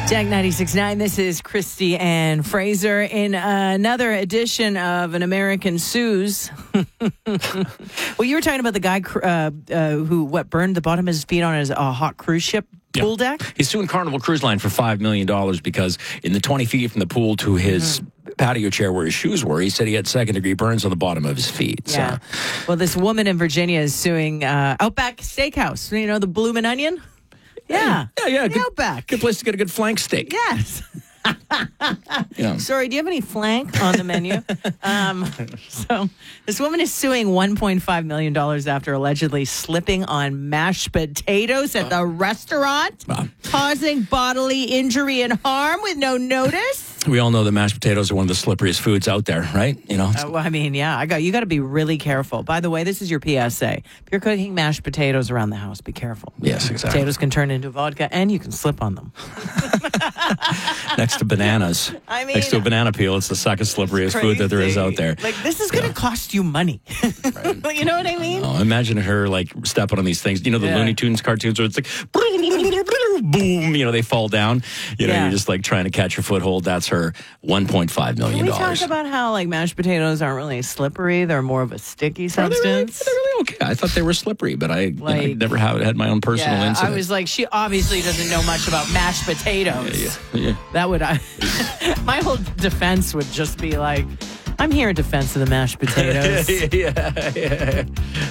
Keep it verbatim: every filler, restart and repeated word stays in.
Jack ninety-six point nine, this is Christy and Fraser in another edition of An American Sues. Well, you were talking about the guy uh, uh, who, what, burned the bottom of his feet on his uh, hot cruise ship pool Yeah. deck? He's suing Carnival Cruise Line for five million dollars because in the twenty feet from the pool to his mm-hmm. patio chair where his shoes were, he said he had second-degree burns on the bottom of his feet. Yeah. So. Well, this woman in Virginia is suing uh, Outback Steakhouse. You know, the Bloomin' Onion? Yeah. Yeah, yeah. The Good, Outback. good place to get a good flank steak. Yes. Yeah. Sorry, do you have any flank on the menu? um, so this woman is suing one point five million dollars after allegedly slipping on mashed potatoes at the restaurant, Wow. causing bodily injury and harm with no notice. We all know that mashed potatoes are one of the slipperiest foods out there, right? You know. Uh, well, I mean, yeah, I got you. Got to be really careful. By the way, this is your P S A. If you're cooking mashed potatoes around the house, be careful. Yes, exactly. Potatoes can turn into vodka, and you can slip on them. Next to bananas. I mean, next to a banana peel, it's the second slipperiest food that there is out there. Like, this is going to Yeah. cost you money. Right. You know what I mean? Oh, imagine her like stepping on these things. You know the Yeah. Looney Tunes cartoons where it's like boom, you know, they fall down. You know, Yeah. you're just like trying to catch your foothold. That's her one point five million Can we dollars. talk about how like mashed potatoes aren't really slippery? They're more of a sticky Are they really, substance. they're really okay. I thought they were slippery, but I, you know, I Like- never have, had my own personal Yeah, incident. I was like, she obviously doesn't know much about mashed potatoes. yeah, yeah. That would, I, my whole defense would just be like, I'm here in defense of the mashed potatoes. yeah, yeah.